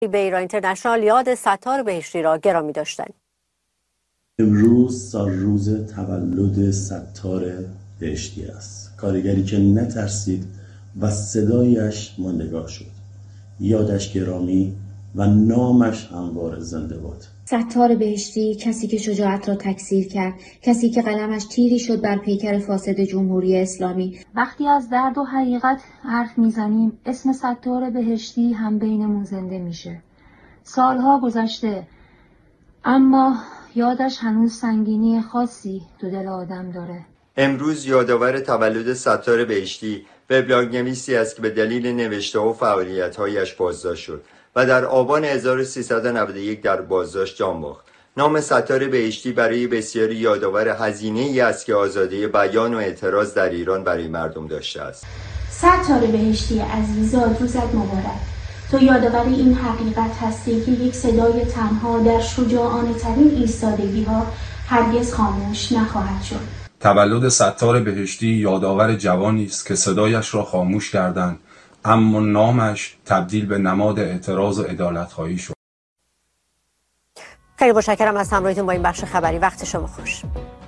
بیرا اینترنشنال یاد ستار بهشتی را گرامی داشتند. امروز روز تولد ستار بهشتی است، کارگری که نترسید و صدایش ماندگار شد. یادش گرامی و نامش همواره زنده باد. ستار بهشتی، کسی که شجاعت را تکثیر کرد، کسی که قلمش تیری شد بر پیکر فاسد جمهوری اسلامی. وقتی از درد و حقیقت حرف میزنیم اسم ستار بهشتی هم بینمون زنده میشه. سالها گذشته اما یادش هنوز سنگینی خاصی تو دل آدم داره. امروز یادآور تولد ستار بهشتی، وبلاگ‌نویسی است که به دلیل نوشته و فعالیت‌هایش بازداشت شد و در آبان 1391 در بازداشت جان باخت. نام ستار بهشتی برای بسیاری یادآور هزینه‌ای است که آزادی بیان و اعتراض در ایران برای مردم داشته است. ستار بهشتی عزیزاد، روزت مبارک. تو یادآور این حقیقت هستی که یک صدای تنها در شجاعانه ترین ایستادگی‌ها هرگز خاموش نخواهد شد. تولد ستار بهشتی یادآور جوانی است که صدایش را خاموش کردند، اما نامش تبدیل به نماد اعتراض و عدالت‌خواهی شد. خیلی متشکرم از همراهیتون با این بخش خبری. وقت شما خوش.